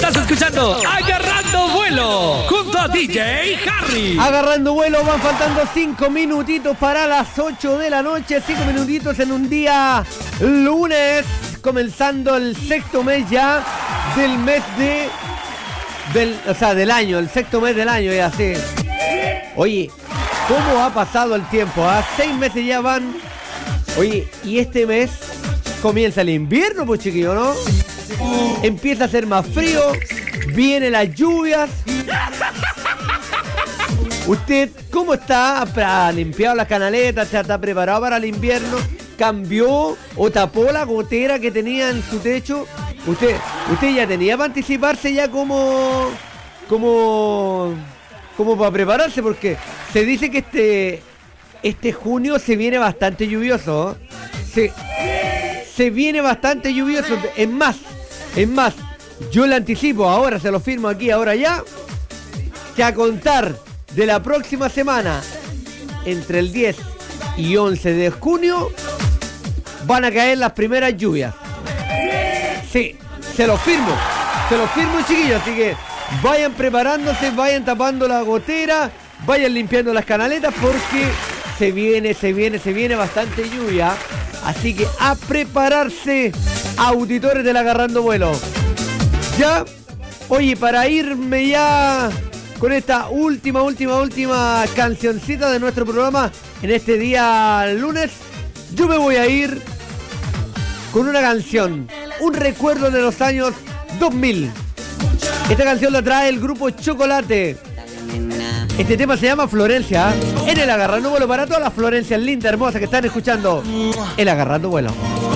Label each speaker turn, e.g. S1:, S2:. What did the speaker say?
S1: Estás escuchando Agarrando Vuelo junto a DJ Harry.
S2: Agarrando Vuelo, van faltando 5 minutitos para las 8 de la noche. 5 minutitos en un día lunes, comenzando el sexto mes ya del mes del año, el sexto mes del año ya, sí. Oye, ¿cómo ha pasado el tiempo? 6 meses ya van. Oye, y este mes comienza el invierno, pues chiquillo, ¿no? Empieza a ser más frío, vienen las lluvias. ¿Usted cómo está? ¿Ha limpiado las canaletas? ¿Se está preparado para el invierno? ¿Cambió o tapó la gotera que tenía en su techo? ¿Usted ya tenía para anticiparse ya como para prepararse? Porque se dice que este junio se viene bastante lluvioso, ¿eh? Se viene bastante lluvioso. Es más, yo le anticipo, ahora se lo firmo aquí, ahora ya, que a contar de la próxima semana, entre el 10 y 11 de junio, van a caer las primeras lluvias. Sí, se lo firmo, chiquillos, así que vayan preparándose, vayan tapando la gotera, vayan limpiando las canaletas porque se viene bastante lluvia. Así que a prepararse, auditores del Agarrando Vuelo. Ya, oye, para irme ya con esta última cancioncita de nuestro programa en este día lunes, yo me voy a ir con una canción, un recuerdo de los años 2000. Esta canción la trae el grupo Chocolate. Este tema se llama Florencia, en el Agarrando Vuelo, para todas las Florencias lindas, hermosas que están escuchando el Agarrando Vuelo.